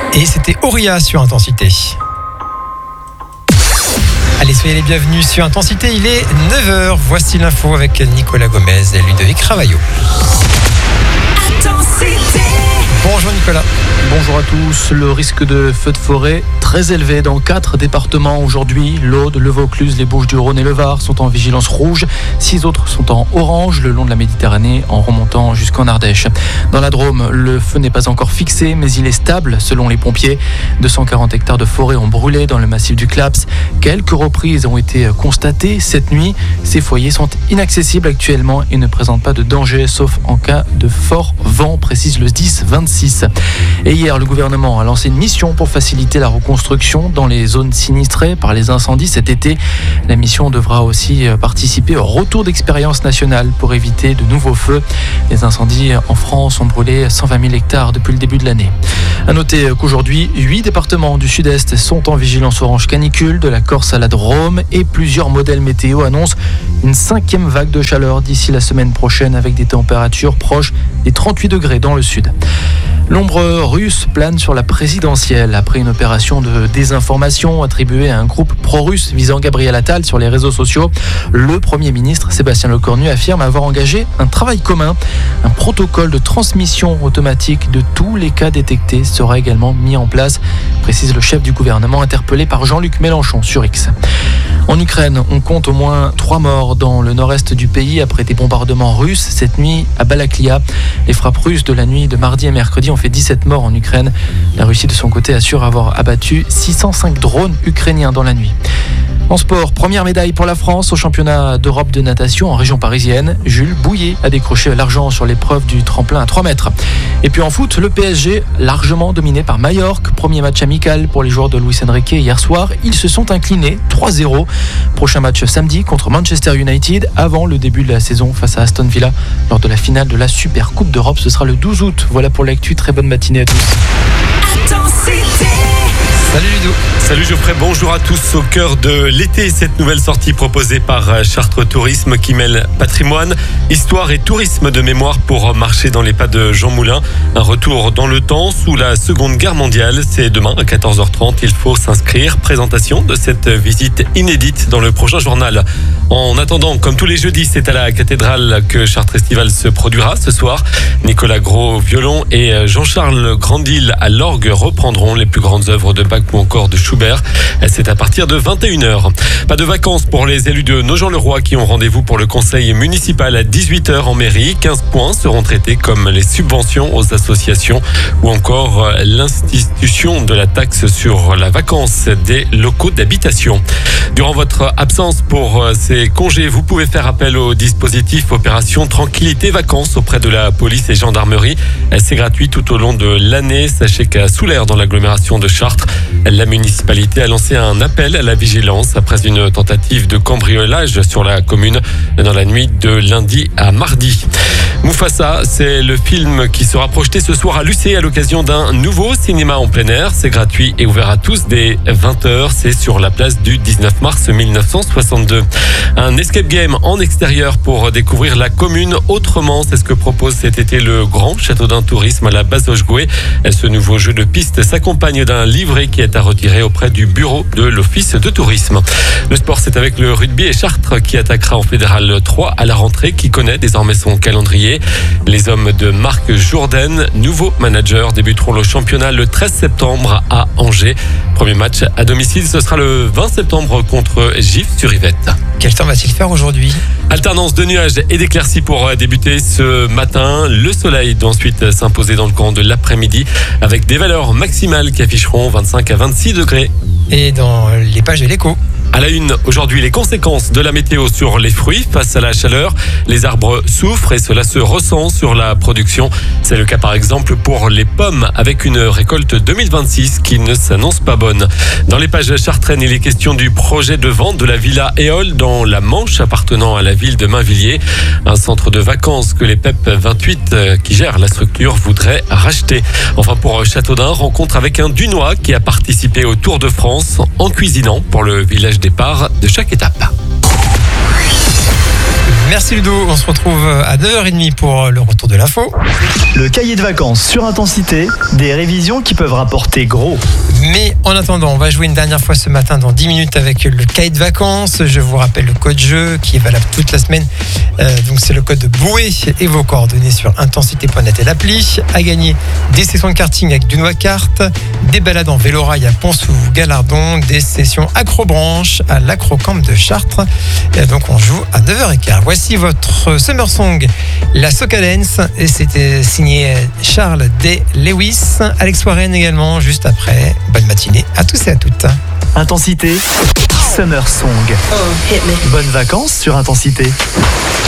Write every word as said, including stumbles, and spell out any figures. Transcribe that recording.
Et c'était Auria sur Intensité. Allez, soyez les bienvenus sur Intensité, il est neuf heures. Voici l'info avec Nicolas Gomez et Ludovic Ravaillot. Intensité. Bonjour Nicolas. Bonjour à tous. Le risque de feu de forêt très élevé dans quatre départements aujourd'hui. L'Aude, le Vaucluse, les Bouches-du-Rhône et le Var sont en vigilance rouge. Six autres sont en orange le long de la Méditerranée en remontant jusqu'en Ardèche. Dans la Drôme, le feu n'est pas encore fixé mais il est stable selon les pompiers. deux cent quarante hectares de forêt ont brûlé dans le massif du Claps. Quelques reprises ont été constatées cette nuit. Ces foyers sont inaccessibles actuellement et ne présentent pas de danger sauf en cas de fort vent, précise le S D I S vingt-six. Et hier, le gouvernement a lancé une mission pour faciliter la reconstruction dans les zones sinistrées par les incendies cet été. La mission devra aussi participer au retour d'expérience nationale pour éviter de nouveaux feux. Les incendies en France ont brûlé cent vingt mille hectares depuis le début de l'année. À noter qu'aujourd'hui, huit départements du sud-est sont en vigilance orange canicule, de la Corse à la Drôme, et plusieurs modèles météo annoncent une cinquième vague de chaleur d'ici la semaine prochaine avec des températures proches des trente-huit degrés dans le sud. L'ombre russe plane sur la présidentielle après une opération de désinformation attribuée à un groupe pro-russe visant Gabriel Attal sur les réseaux sociaux. Le Premier ministre Sébastien Lecornu affirme avoir engagé un travail commun. Un protocole de transmission automatique de tous les cas détectés sera également mis en place, précise le chef du gouvernement interpellé par Jean-Luc Mélenchon sur X. En Ukraine, on compte au moins trois morts dans le nord-est du pays après des bombardements russes cette nuit à Balaklia. Les frappes russes de la nuit de mardi et mercredi ont fait dix-sept morts en Ukraine. La Russie de son côté assure avoir abattu six cent cinq drones ukrainiens dans la nuit. En sport, première médaille pour la France au championnat d'Europe de natation en région parisienne. Jules Bouillet a décroché l'argent sur l'épreuve du tremplin à trois mètres. Et puis en foot, le P S G largement dominé par Majorque. Premier match amical pour les joueurs de Luis Enrique hier soir. Ils se sont inclinés trois zéro. Prochain match samedi contre Manchester United avant le début de la saison face à Aston Villa lors de la finale de la Super Coupe d'Europe. Ce sera le douze août. Voilà pour l'actu. Très bonne matinée à tous. Intensité. Salut Ludo. Salut Geoffrey, bonjour à tous. Au cœur de l'été, cette nouvelle sortie proposée par Chartres Tourisme qui mêle patrimoine, histoire et tourisme de mémoire pour marcher dans les pas de Jean Moulin. Un retour dans le temps sous la Seconde Guerre mondiale. C'est demain à quatorze heures trente. Il faut s'inscrire. Présentation de cette visite inédite dans le prochain journal. En attendant, comme tous les jeudis, c'est à la cathédrale que Chartres Estival se produira ce soir. Nicolas Gros, violon, et Jean-Charles Grandil à l'orgue reprendront les plus grandes œuvres de Bach ou encore de Schubert. C'est à partir de vingt et une heures. Pas de vacances pour les élus de Nogent-le-Roi qui ont rendez-vous pour le conseil municipal à dix-huit heures en mairie. quinze points seront traités comme les subventions aux associations ou encore l'institution de la taxe sur la vacance des locaux d'habitation. Durant votre absence pour ces congés, vous pouvez faire appel au dispositif Opération Tranquillité Vacances auprès de la police et gendarmerie. C'est gratuit tout au long de l'année. Sachez qu'à Soulaire, dans l'agglomération de Chartres, la municipalité a lancé un appel à la vigilance après une tentative de cambriolage sur la commune dans la nuit de lundi à mardi. Mufasa, c'est le film qui sera projeté ce soir à l'U C à l'occasion d'un nouveau cinéma en plein air. C'est gratuit et ouvert à tous dès vingt heures. C'est sur la place du dix-neuf mars mille neuf cent soixante-deux. Un escape game en extérieur pour découvrir la commune autrement. C'est ce que propose cet été le Grand Châteaudun Tourisme à la base Auchegouet. Ce nouveau jeu de piste s'accompagne d'un livret qui est à retirer auprès du bureau de l'Office de tourisme. Le sport, c'est avec le rugby et Chartres qui attaquera en Fédéral trois à la rentrée, qui connaît désormais son calendrier. Les hommes de Marc Jourdain, nouveau manager, débuteront le championnat le treize septembre à Angers. Premier match à domicile, ce sera le vingt septembre contre Gif-sur-Yvette. Quel temps va-t-il faire aujourd'hui ? Alternance de nuages et d'éclaircies pour débuter ce matin. Le soleil doit ensuite s'imposer dans le courant de l'après-midi avec des valeurs maximales qui afficheront vingt-cinq à vingt-six degrés. Et dans les pages de l'écho. À la une, aujourd'hui, les conséquences de la météo sur les fruits face à la chaleur. Les arbres souffrent et cela se ressent sur la production. C'est le cas par exemple pour les pommes avec une récolte deux mille vingt-six qui ne s'annonce pas bonne. Dans les pages chartraines, il est question du projet de vente de la Villa Éole dans la Manche appartenant à la ville de Mainvilliers. Un centre de vacances que les P E P vingt-huit qui gèrent la structure voudraient racheter. Enfin pour Châteaudun, rencontre avec un Dunois qui a participé au Tour de France en cuisinant pour le village départ de chaque étape. Merci Ludo, on se retrouve à neuf heures trente pour le retour de l'info. Le cahier de vacances sur Intensité, des révisions qui peuvent rapporter gros. Mais en attendant, on va jouer une dernière fois ce matin dans dix minutes avec le cahier de vacances. Je vous rappelle le code jeu qui est valable toute la semaine. Euh, donc c'est le code Boué et vos coordonnées sur intensité point net et l'appli. À gagner des sessions de karting avec Dunois Kart, des balades en vélorail à Pont-sous-Galardon, des sessions acrobranche à l'Acrocamp de Chartres. Et donc on joue à neuf heures quinze. Voici votre Summer Song, la Soca Dance, et c'était signé Charles D. Lewis, Alex Warren également juste après. Bonne matinée à tous et à toutes. Intensité, Summer Song. Bonnes vacances sur Intensité.